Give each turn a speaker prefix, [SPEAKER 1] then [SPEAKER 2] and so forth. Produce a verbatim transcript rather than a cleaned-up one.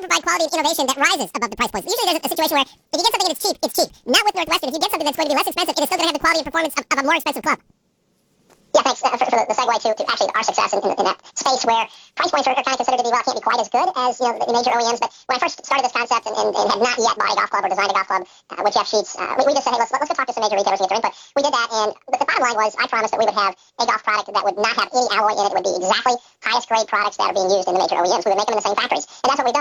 [SPEAKER 1] provide quality and innovation that rises above the price points. Usually there's a situation where if you get something and it's cheap, it's cheap. Not with Northwestern. If you get something that's going to be less expensive, it is still going to have the quality and performance of, of a more expensive club.
[SPEAKER 2] Yeah, thanks uh, for, for the, the segue to, to actually our success in, in, in that space where price points are, are kind of considered to be, well, can't be quite as good as, you know, the major O E Ms. But when I first started this concept and, and, and had not yet bought a golf club or designed a golf club uh, with Jeff Sheets, uh, we, we just said, hey, let's, let's go talk to some major retailers and get their input. We did that, and the, the bottom line was I promised that we would have a golf product that would not have any alloy in it. It would be exactly highest grade products that are being used in the major O E Ms. We would make them in the same factories. And that's what we've done.